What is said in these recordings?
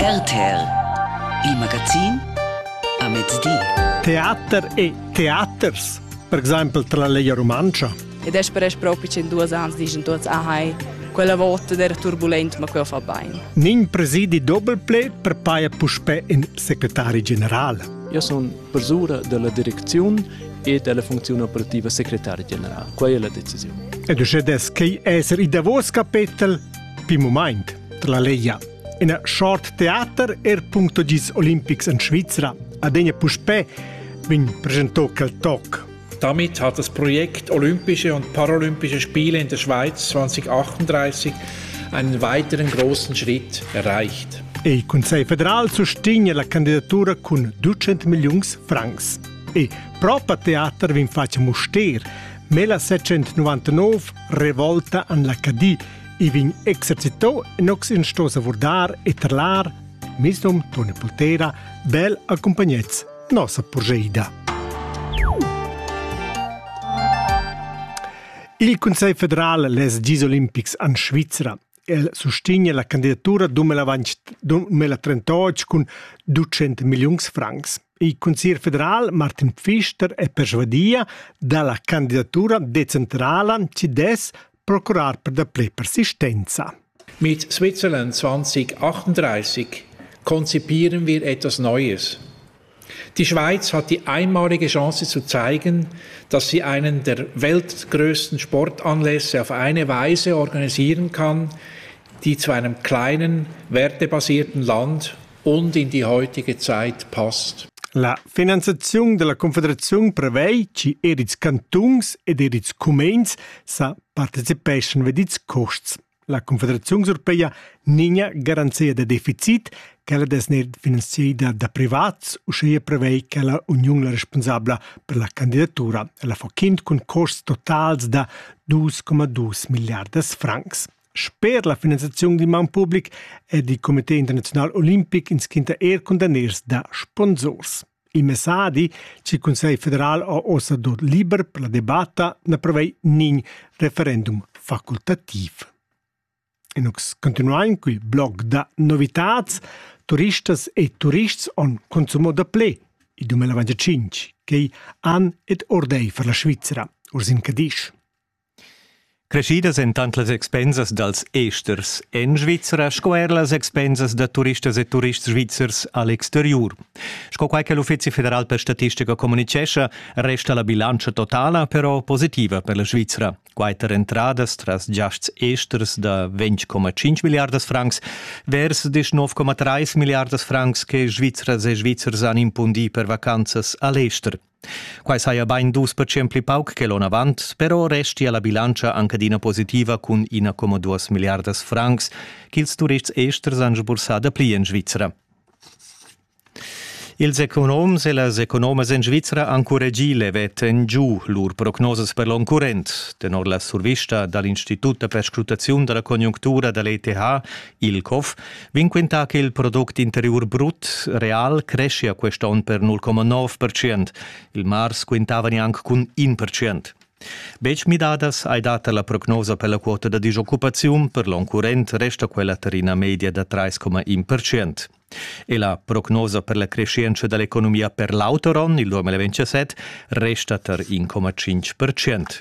RTR, il magazin a mezz'dì. Teater e teaters, per esempio tra la Leia Romancia. Ed è proprio in 2 anni dicono tutti, quella volta era turbulenta, ma quello fa bene. Nin presidi doppelple per paia puspè in segretario generale. Io sono persona della direzione e della funzione operativa segretario generale. Quella è la decisione. E tu sai che essere i davos capitel per momento tra la Leia. In a short theater punto gis Olympics in Svizzera a degna puspè vin presentò quel talk. Damit hat das Projekt Olympische und Paralympische Spiele in der Schweiz 2038 einen weiteren großen Schritt erreicht. Il Consiglio federale sostiene la candidatura con 200 milioni francs. E proprio a teatro vi faccia moster 1799 revolta all'Acadie e vi esercitò e nox in stosa vordar e terlar misnom Toni Poltera bel accompagnez nostra porgeida. Il Consiglio federale les Gis Olympics in Svizzera sostiene la candidatura 2038 con 200 milioni francs. Il Consiglio federale Martin Pfister è persuadia dalla candidatura decentrale ci des procurar per la Persistenza. Mit Switzerland 2038 konzipieren wir etwas Neues. Die Schweiz hat die einmalige Chance zu zeigen, dass sie einen der weltgrößten Sportanlässe auf eine Weise organisieren kann, die zu einem kleinen, wertebasierten Land und in die heutige Zeit passt. La finanziazione della Confederazione prevede che erits cantons ed erits comens sa partecipation vedits costs. La Confederazione Europea nina garanzia de deficit che la desner finanziata da privats o sia prevede che la Unione responsabile per la candidatura la fa kind con costs totals da 2,2 miliardi francs. Per la finanziazione di man pubblic e di Comité Internazionale Olimpic in skinta condanners da sponsors. I messadi ci Consiglio federale ha ossa dot liber per la debatta ne prevei nin referendum facultativ. E nox continuain quel blog da novitats, turistas e turists on consumo da ple i 2025 che han ed ordei per la Svizzera, Ursin Cadisch. Crescidas en tant las expensas dels esters en Svizzera, scoer las expensas da turistas e turists svizzers all'exterior. Sco quai che l'Uffizio Federal per Statistica comunicescha resta la bilancia totala però positiva per la Svizzera. Quaiter entradas tras giasts esters da 20,5 miliardas francs vers 19,3 miliardas francs che svizzeras e svizzers han impundi per vacanzas all'ester. Quai saia bain 2% pli pauc che l'on avant, però resti alla bilancia anche dina positiva con 1,2 miliardas francs che ils turists esters han sbursada pli in Svizzera. Ils economs e las economes in Svizzera han correggi levet in giù lur prognoses per l'on current. Tenor la survista dall'Istituto per scrutazione della congiuntura dell'ETH, ILCOF, vinquenta che il prodotto interior brut real cresce a quest'on per 0,9%. Il mars quintava neanche con 1%. Bec mi dadas hai data la prognosa per la quota di disoccupazione per l'on current resta quella terina media da 3,1%. E la prognosa per la crescenza dell'economia per l'autoron, il 2027, resta per 1,5%.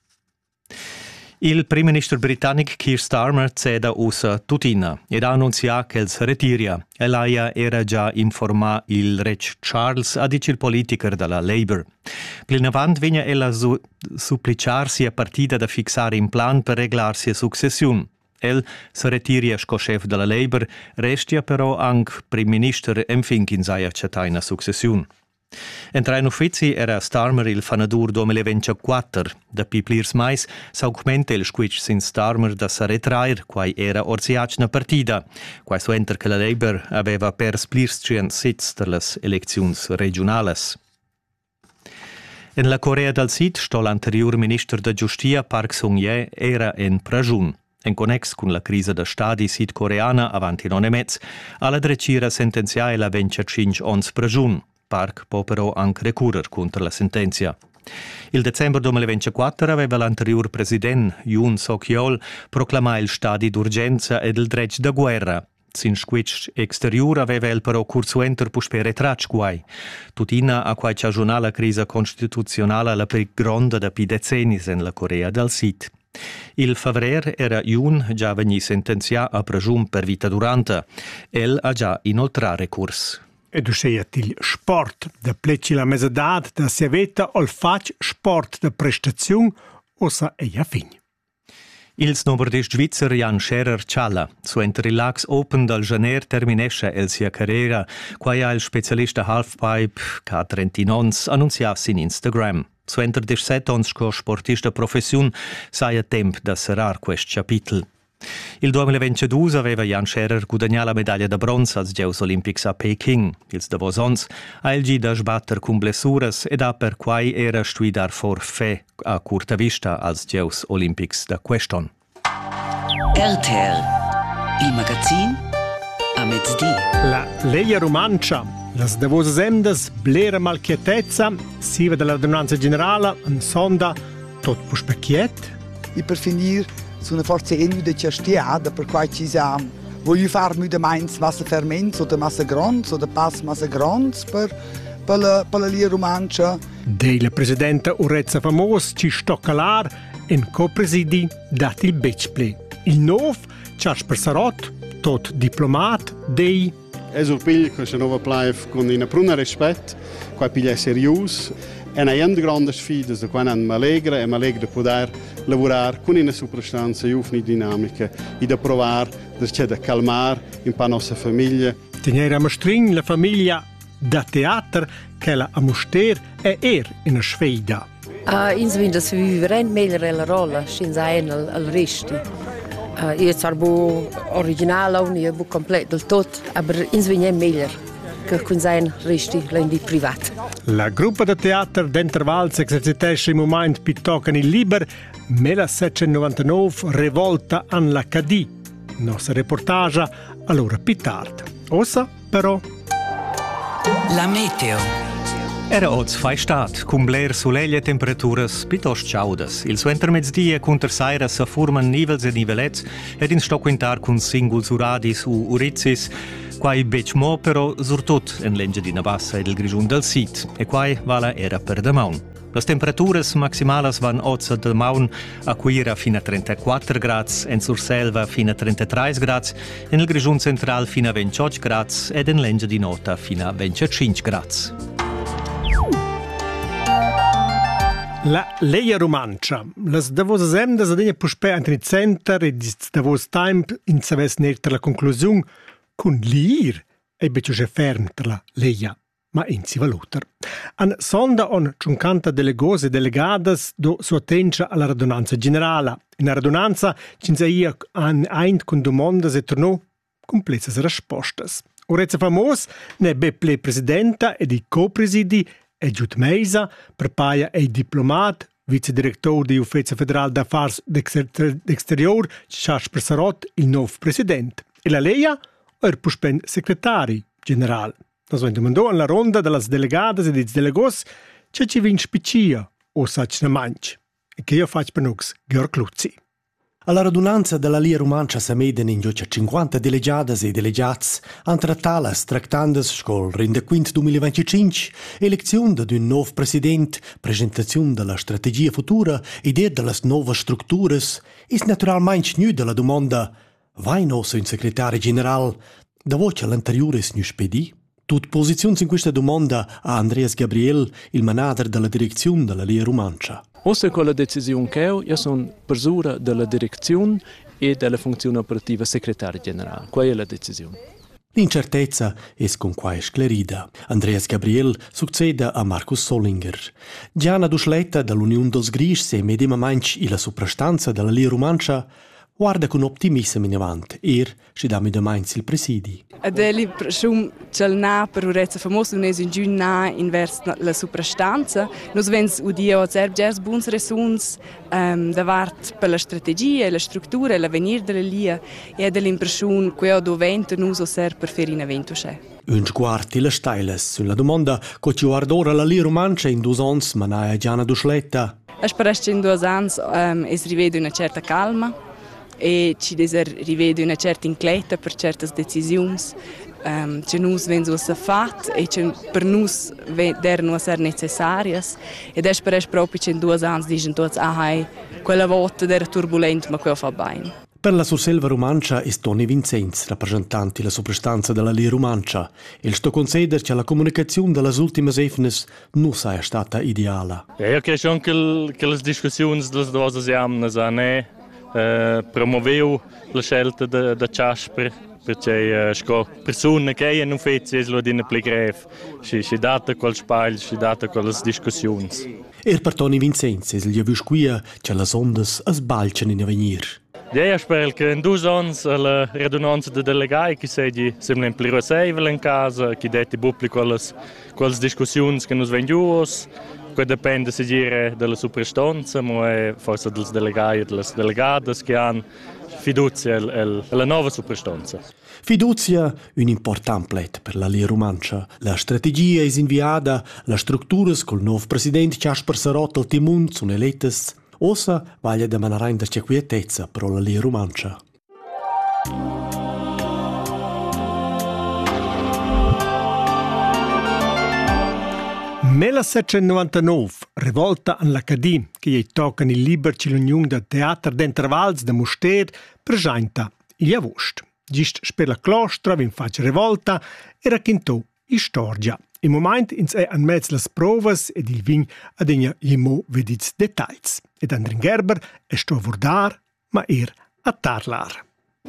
Il primo ministro britannico Keir Starmer ceda usa tutina ed ha annunciato che si ritira. Elaia era già informato il re Charles, ha dice il politico della Labour. Più in avanti viene ella suppliciarsi a partita da fissare un plan per reglarsi a successione. El si ritira sco chef della Labour, restia però anche primo ministro e fin in saia accettaina successione. Entra in uffizi era Starmer il fanadur 2024. Da piplirs mais s'augmenta il squitch sin Starmer da sa retrair, quai era orsiacna partida, quai suenter che la Labour aveva pers plirs sitz per las elecziuns regionales. In la Corea del Sud sto l'anterior ministro da Giustia Park Sung-ye era in pragiun. En connex con la crisi da stadi sudcoreana avanti non emez, alla drecira sentenziae la 25 ons pragiun. Park può però anche recurrer contro la sentenzia. Il dicembre 2024 aveva l'anterior president Yoon Suk-yeol proclamato il stato d'urgenza ed il dretg da guerra. Sin squitch exterior aveva el però cursuenter pusper retrac guai. Tutina a quai ciagiunà la crisa constituzionale la più grande da pi decennis en la Corea del Sud. Il favrer era giun già vegni sentenzià a presum per vita duranta. El ha già inoltrà recurs. Ed usceiat il sport da pleci la mesedad da seveta ol fac sport da prestaziun ossa eia fin. Il snowboardist svizzer Jan Scherer-Cialla, suenter il Lax Open dal Janer terminesce el sia carriera, quai ha il specialista halfpipe K39 annunziasse in Instagram. Suenter 17 ans co sportista professiun saia temp da serrar quest capitel. Il 2022 aveva Jan Scherer guadagnà la medaglia da bronza als Giocs Olimpics a Peking. Ils davos ans ha il gi da sbatter cun blessuras ed ha per quai era stuidar for fe a curta vista als Giocs Olimpics da queston. RTL, il magazin a mezzdi. La Leia Romancia, las davosas emdas, blera malchietezza, siva della radunanza generala, en sonda, tot puspecchiet. E per finire, sono forse enude c'è stiada per quai ci siamo. Voglio farmi da mainz massa ferments o da massa grons o da pass massa grons per la Lia Romancia. Dei presidenta Urezza Famos ci stoccalar en copresidi dat il becple. Il nov, Charles Persarot, tot diplomat, dei Esur piglia questa nuova plaif con una pruna rispetto, qua piglia serius. È una grande sfida da quando mi allegra di poter lavorare con una soprastanza giovane dinamica e di provare da calmare un po' la nostra famiglia. Tenere a mostrin la famiglia da teatro che la a moster è una sfida. Ins vinda si viveren meglio la rolla, senza al resti. Io sarò originale, io bu completo del tutto, ma ins vinda meglio che con sein resti l'indi privat. La gruppa de teatro d'Entervals exercitesce in moment pittocan il liber 1799 Revolta an l'Acadie. Nostra reportage allora più tardi. Ossa però La meteo. Era oz fai stat, cum bler soleglie temperaturas piuttosto ciaudas. Il suenter mezdia conter saira sa forman nivels e nivelets ed in stocquintar cun singuls uradis u urizzis, quai bec mo però surtut en l'Engiadina Bassa ed il Grigiun del Sid, e quai vala era per da maun. Las temperaturas maximalas van ozza da maun a Quira fino a 34 grads, en Surselva fino a 33 grads, en il Grigiun Central fino a 28 grads ed en l'Engiadinota fino a 25 grads. La Leia Romancia. Las davosas emdas adegna puspè antri center e dis davos time in saves ner la conclusiun cun l'ir e becciuce ferm tra la Leia, ma in si valuter. An sonda on 50 delegos e delegadas do su attencia alla radunanza generala. In la radunanza cinzaia an eint con domondas e tornò complezas rispostas. Urezza Famos ne beple presidenta ed i copresidi e Giut Meisa, prepaia e diplomat, vicedirector di Uffezia Federal d'Affars d'Exterior, Charles Persarot, il nuovo president. E la Leia er puspen secretari general. Nos ven domandò alla ronda delle delegadas e dei delegos che ci vin spicia o sac na manch. E che io faccio per nux Georg Luzzi. Alla radunanza della Lia Romancia s'ameden in giocia 50 delegadas e delegats, antra talas tractandas scol rinde quint 2025, elezione d'un nuovo president, presentazione della strategia futura, idea delle nuove strutture, is naturalmente nu della domanda vai nosso un segretario generale, da voce all'anteriore nu spedi? Tut posizioni in questa domanda a Andreas Gabriel, il manager della direzione della Lia Romancia. Ossa con la decisione che io sono persona della direzione e della funzione operativa segretario generale. Qual è la decisione? L'incertezza è con qua sclerida. Andreas Gabriel succede a Markus Solinger. Gianna Dusletta dall'Unione dels Gris e mediamente la soprastanza della Lia Romancia guarda con optimismo in avanti si dà da mainz il presidi. Adeli presum cel na per Urezza Famos non es in giun na invers la soprastanza. Nos vens udia o zerbges buns resuns davart per la strategia, la struttura, l'avenir della Lia e dell'impressione che doventa nus o ser per fer in evento c'è. Un sguardo le stailes sulla domanda che ci guardora la Lia Romancia in 2 ans manaia Gianna Dusletta. Asparasce in 2 ans es rivedo una certa calma. e ci rivede una certa incletta per certe decisioni che nus vengono fatto e che per nus devono essere necessarie. Ed è proprio che in 2 anni dicono tutti quella volta era turbulenta ma quello fa bene. Per la Surselva Romancia è Toni Vincenz, rappresentante della soprastanza della Lia Romancia. Il sto considera che la comunicazione delle ultime efnes non sia stata ideale. Io credo anche che le discussioni delle due esamine hanno promovuto la scelta da Casper, perché le persone che hanno fatto lo danno più grave. Si data quel spazio, si data quelle discussioni. E per Toni Vincenz è il visquia che le onde sbalciano in avvenire. Io spero che in 2 anni la radunanza dei delegati che sia più rosevole in casa, che deti pubblico quelle discussioni che nos vengono, che dipende dalla soprastanza, ma forse dei delegati e delle delegate che hanno fiducia alla nuova soprastanza. Fiducia un important plet per la Lia Romancia. La strategia è inviata, le strutture col nuovo presidente Casper Sarot al timon sono elette. Ossa vaglia da manare da quietezza per la Lia Romancia. Nel 1799, rivolta all'Acadie, che gli toccano il liber l'unione del teatro d'Entervals de Moster, presenta il Javost. Gist per la clostra, vin faccia rivolta, e raccontò la storia. In moment ins è an mezz las provas ed il vin ad egna jemo vedits detalls. Ed Andrin Gerber è sto a vordar, ma a tarlar.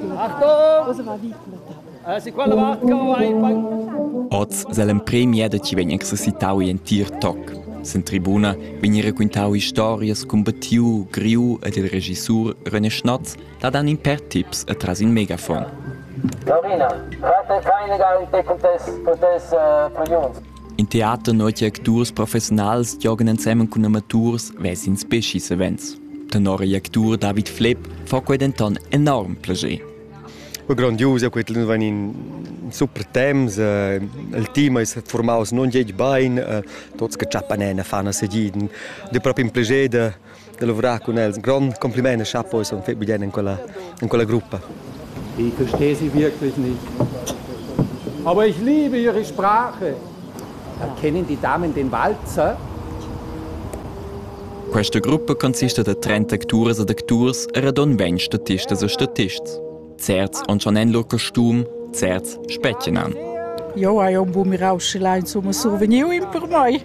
Oz s'el premia da ci vegn exercitau in tir toc. Sen tribuna vegn raccontau historias combattiu, griu ed il regissur René Schnotz da dan in per tips atras in megafon. Laurina, fate keine garante contest projons. In teater noite actors professionals joggen insieme con amateurs vesins pescis events. Tenore actor David Flepp fa quei denton enorm plager. Grandioso, quello vanno in super temps, il team è formato non già bene, tutti che ciappano fanno seguire, è proprio un piacere di lavorare con loro. Un grande complimento a Chapeau, sono fatto bene in quella gruppa. Ich verstehe sie wirklich nicht. Aber ich liebe ihre Sprache. Kennen die Damen den Walzer? Questa gruppa consiste da 30 actores ed actors e radon 20 statistas e statists. Zerz on schon ein lor Kostüm, zerz spettchen an. Ja, ich habe mir ausgeliehen zum Souvenir per mai.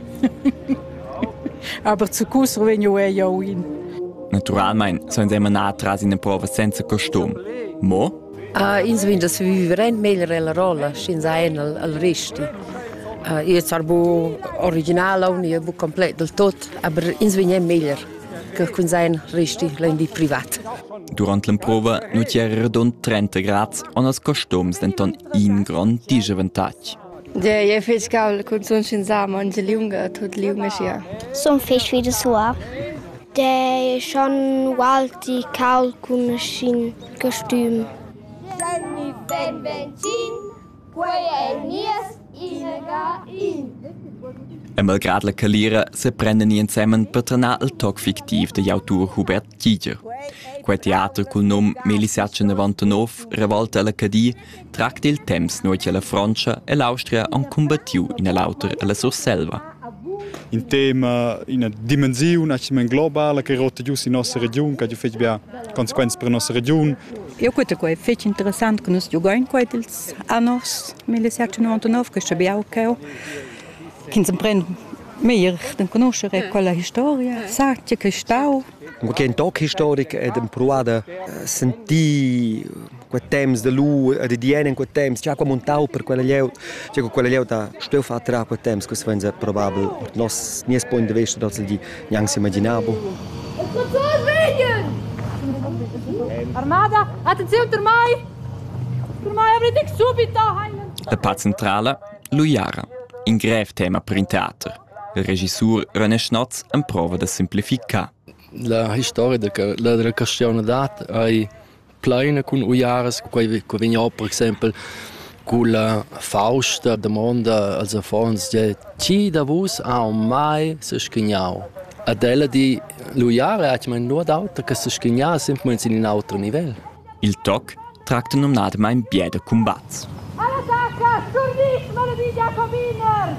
Aber zu Kuss Souvenir è ja in. Naturalmein sono immer nah tras in prova senza costum. Mo? Ins vinda se vivere meglio la rolla, senza al resti. Io sarò originale, io bu completo del tutto, aber ins vinda meglio che con sein resti lendi privat. Durant l'improva nu c'era redon 30 gradi on as costums denton in grand disavantage. Je fiscal con son scinsama anche lunga tot lunga sia. Son fisch wie das war. Der schon walti kaul con schin Kostüm. Seni fen benzin, quei è nies inega in. E malgrad la calira se prendono insieme per tranar il toc fictiv degli autor Hubert Giger. Quel teatro col nome 1799, Revolta all'Acadie, tracta il temps noi che la Francia e l'Austria hanno combattuto in l'autor alla Surselva. In tema, in una dimensione globale che rotta giusto in nostra regione, che ha conseguenze per la nostra regione. Io credo che è molto interessante che noi giochiamo quegli anni 1799, che abbiamo che si prende meglio di conoscere quella storia, sagte che stau. Che in toc storico ed improvata sentì quel temps de lu e di in quel temps, già come un tau per quella lieu, cioè quella lieu da sto fa tra quel temps, che svenza probabile nos nies point de vista dat di neanche si immaginavo. Armada, attenzione ormai! Ormai aprite subito! La part centrale, Luiara, in greve tema per il teatro. Il regisseur René Schnotz in prova da semplificare. La storia della cristianità è piena con ujares, che vengono per esempio con la Fausta domanda als Afons, chi da vos ha mai se schignau. Adela di Luiara ha man nur d'auto che se schignau sempre in un altro livello. Il toc tracta nomnadamain bieda combats. All'attacca! Sturdis, maledì Jacobiner!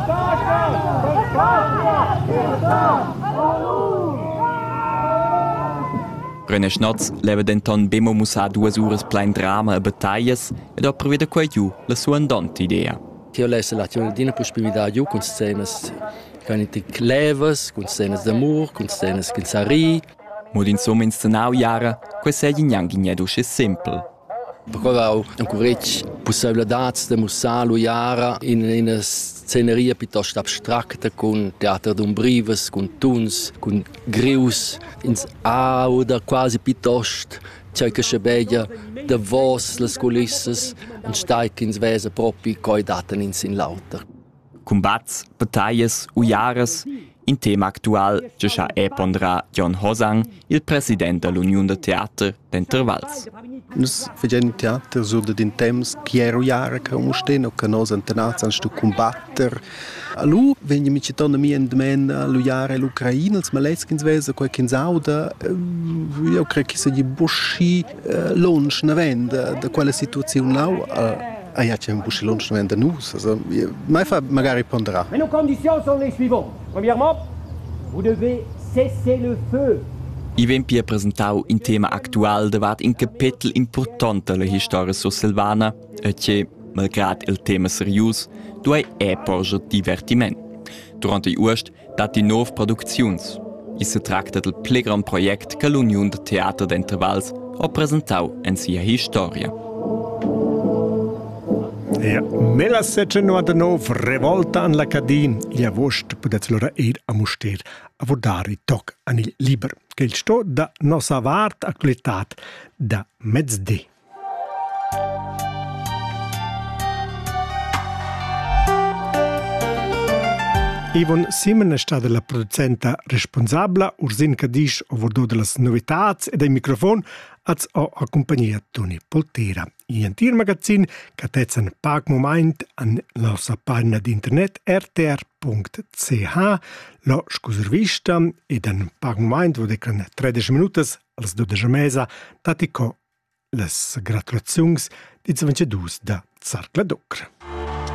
René Schnotz leva denton bemo musa 2 uras plein drama e battaglias ed ha proveda quai giù la sua andante idea. Io lesse la tionadina possibilità giù con scenas canite clevas, con scenas d'amor, con scenas che sari. Mod insomma in stenau jara, quai segli gnanghi nedusce simple. Perché avevo ancora possibilità di mostrare jara in una sceneria piuttosto astratta con teatro d'ombrives, con tuns, con grius, in auda quasi piuttosto c'è che si vede da voz le culisse e stai che in svesa proprio coi daten in lauter. Combats, battaglias, ujaras, in tema actual già pondrà John Hosang, il presidente dell'Unione de Theater d'Intervals. Noi facciamo teatro su den temps che ero jahre che umstehen che nos antenats an stu combatter. Allu wenn mi ci torna mi endmen allu jahre l'Ucraina als maleskins wese quel kin sauda io credo che se gli busci lunch na venda da quella situazione lau ja c'è un busci lunch na venda nus also mai fa magari ponderà. Mais nos conditions sont les suivantes. Premièrement, vous devez cesser le feu. I ven pia presentau in tema actual davat in capitel importante la historia silvana e che, malgrad il tema serius, duai porge divertiment. Durante i uost dat di nov producziuns. I se tracta del plegran project che l'Unione de Theater d'Intervals ha presentau en sia historia. Ja, 1799 revolta an l'Acadin. Il agost potete loro ir a muster a votare toc an il liber, che il sto da nostra vart actualitat da mezz'dì. Ivon Simen è stata la producenta responsabile, Ursin Cadisch ha vordato delle novità e dai microfoni ha accompagnato Toni Poltera. In Tier Magazin che tezza un pag moment an nostra pagina di internet rtr.ch la scuservista ed un pag moment wo decan 13 minuti als 12 mesa tatico les gratulazioni di 22 da Zarcla Docre.